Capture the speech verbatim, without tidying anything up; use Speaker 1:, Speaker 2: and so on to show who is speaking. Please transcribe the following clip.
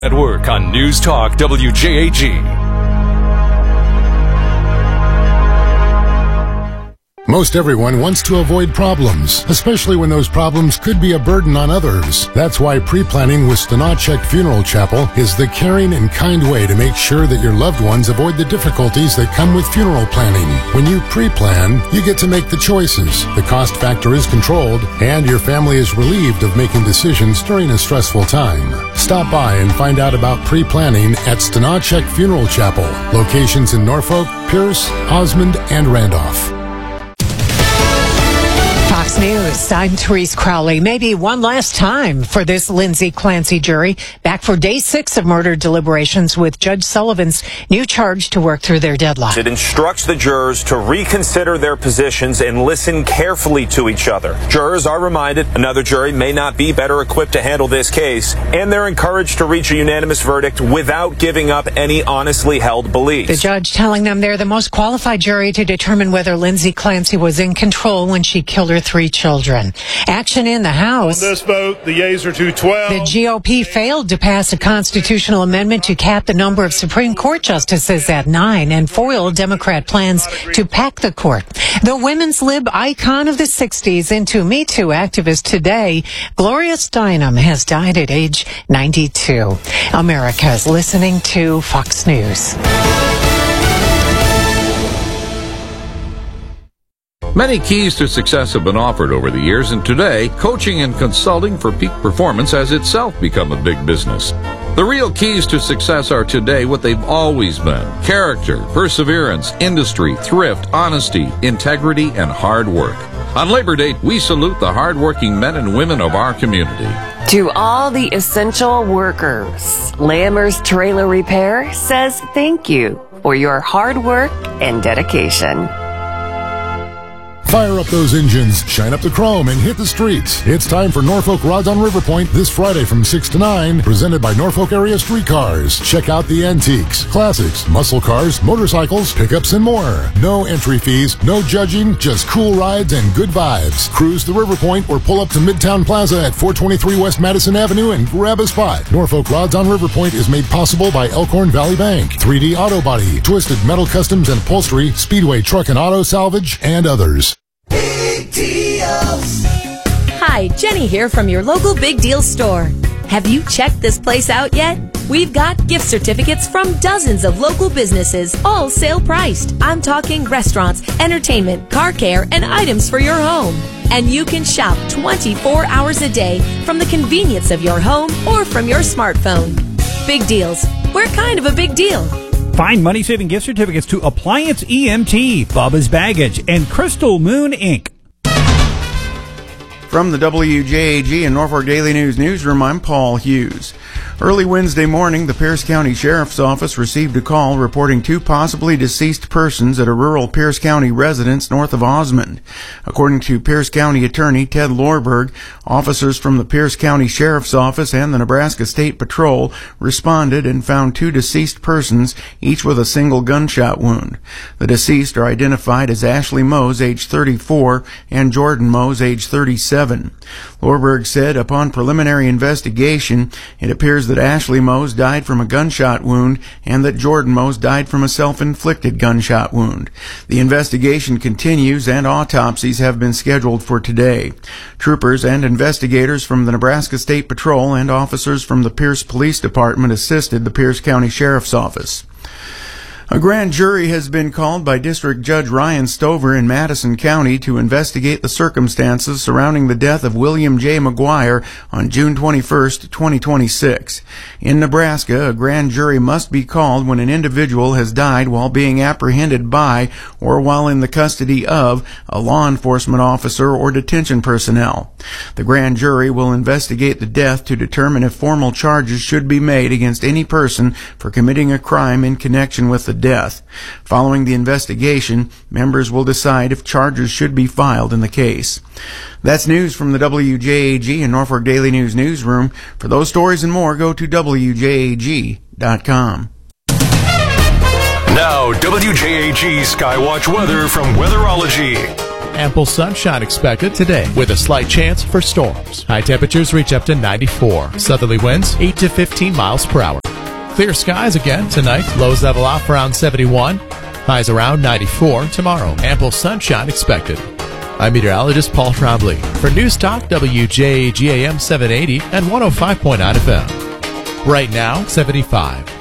Speaker 1: At work on News Talk W J A G.
Speaker 2: Most everyone wants to avoid problems, especially when those problems could be a burden on others. That's why pre-planning with Stanachek Funeral Chapel is the caring and kind way to make sure that your loved ones avoid the difficulties that come with funeral planning. When you pre-plan, you get to make the choices, the cost factor is controlled, and your family is relieved of making decisions during a stressful time. Stop by and find out about pre-planning at Stanachek Funeral Chapel. Locations in Norfolk, Pierce, Osmond, and Randolph.
Speaker 3: Fox News, I'm Therese Crowley. Maybe one last time for this Lindsay Clancy jury. Back for day six of murder deliberations with Judge Sullivan's new charge to work through their deadline.
Speaker 4: It instructs the jurors to reconsider their positions and listen carefully to each other. Jurors are reminded another jury may not be better equipped to handle this case, and they're encouraged to reach a unanimous verdict without giving up any honestly held beliefs.
Speaker 3: The judge telling them they're the most qualified jury to determine whether Lindsay Clancy was in control when she killed her three children. Action in the House.
Speaker 5: On this vote, the yeas are two twelve.
Speaker 3: The G O P failed to pass a constitutional amendment to cap the number of Supreme Court justices at nine and foiled Democrat plans to pack the court. The women's lib icon of the sixties into Me Too activist today, Gloria Steinem, has died at age ninety-two. America is listening to Fox News.
Speaker 6: Many keys to success have been offered over the years, and today, coaching and consulting for peak performance has itself become a big business. The real keys to success are today what they've always been: character, perseverance, industry, thrift, honesty, integrity, and hard work. On Labor Day, we salute the hardworking men and women of our community.
Speaker 7: To all the essential workers, Lammer's Trailer Repair says thank you for your hard work and dedication.
Speaker 2: Fire up those engines, shine up the chrome, and hit the streets. It's time for Norfolk Rods on River Point this Friday from six to nine, presented by Norfolk Area Streetcars. Check out the antiques, classics, muscle cars, motorcycles, pickups, and more. No entry fees, no judging, just cool rides and good vibes. Cruise the River Point or pull up to Midtown Plaza at four twenty-three West Madison Avenue and grab a spot. Norfolk Rods on River Point is made possible by Elkhorn Valley Bank, three D Auto Body, Twisted Metal Customs and Upholstery, Speedway Truck and Auto Salvage, and others.
Speaker 8: Big Deals. Hi, Jenny here from your local Big Deal store. Have you checked this place out yet? We've got gift certificates from dozens of local businesses, all sale priced. I'm talking restaurants, entertainment, car care, and items for your home. And you can shop twenty-four hours a day from the convenience of your home or from your smartphone. Big Deals. We're kind of a big deal.
Speaker 9: Find money-saving gift certificates to Appliance E M T, Bubba's Baggage, and Crystal Moon Incorporated.
Speaker 10: From the W J A G and Norfolk Daily News newsroom, I'm Paul Hughes. Early Wednesday morning, the Pierce County Sheriff's Office received a call reporting two possibly deceased persons at a rural Pierce County residence north of Osmond. According to Pierce County Attorney Ted Lorberg, officers from the Pierce County Sheriff's Office and the Nebraska State Patrol responded and found two deceased persons, each with a single gunshot wound. The deceased are identified as Ashley Mose, age thirty-four, and Jordan Mose, age thirty-seven. Lorberg said upon preliminary investigation, it appears that Ashley Mose died from a gunshot wound and that Jordan Mose died from a self-inflicted gunshot wound. The investigation continues and autopsies have been scheduled for today. Troopers and investigators from the Nebraska State Patrol and officers from the Pierce Police Department assisted the Pierce County Sheriff's Office. A grand jury has been called by District Judge Ryan Stover in Madison County to investigate the circumstances surrounding the death of William J. McGuire on June twenty-first, twenty twenty-six. In Nebraska, a grand jury must be called when an individual has died while being apprehended by or while in the custody of a law enforcement officer or detention personnel. The grand jury will investigate the death to determine if formal charges should be made against any person for committing a crime in connection with the death. Following the investigation, members will decide if charges should be filed in the case. That's news from the W J A G and Norfolk Daily News newsroom. For those stories and more, go to W J A G dot com.
Speaker 1: Now, W J A G Skywatch weather from Weatherology.
Speaker 11: ample sunshine expected today with a slight chance for storms. High temperatures reach up to ninety-four. Southerly winds eight to fifteen miles per hour. Clear skies again tonight. Lows level off around seventy-one. Highs around ninety-four tomorrow. Ample sunshine expected. I'm meteorologist Paul Trombley for News Talk W J A G A M seven eighty and one oh five point nine F M. Right now, seventy-five.